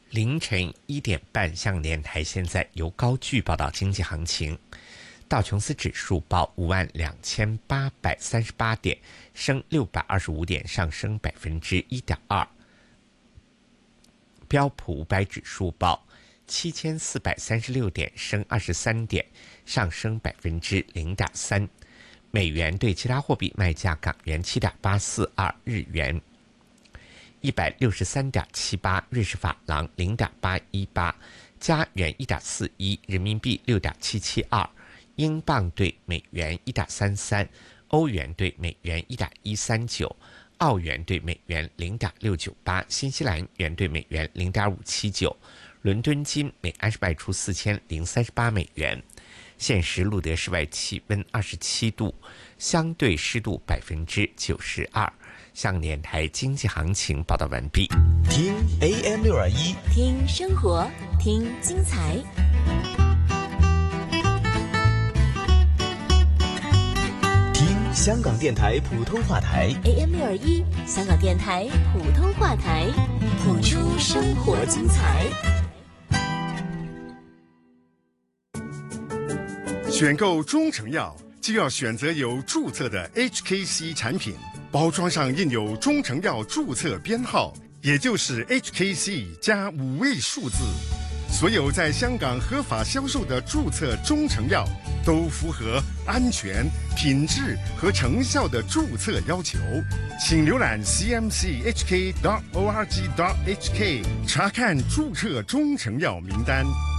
凌晨1点半，香港电台现在由高炬报道经济行情。道琼斯指数报52838点，升625点，上升1.2%。标普500指数报7436点，升23点，上升0.3%。美元对其他货币卖价：港元7.842，日元163.78，瑞士法郎0.818，加元1.41，人民币6.772，英镑对美元1.33，欧元对美元1.139，澳元对美元0.698，新西兰元对美元0.579。伦敦金每安士卖出4038美元。现时录得室外气温27度，相对湿度92%。香港电台经济行情报道完毕。 听 AM621， 听生活，听精彩。 听香港电台普通话台 AM621，香港电台普通话台，谱出生活精彩。 选购中成药就要选择有注册的 HKC 产品，包装上印有中成药注册编号，也就是 HKC 加5位数字。所有在香港合法销售的注册中成药都符合安全、品质和成效的注册要求。请浏览 cmchk.org.hk 查看注册中成药名单。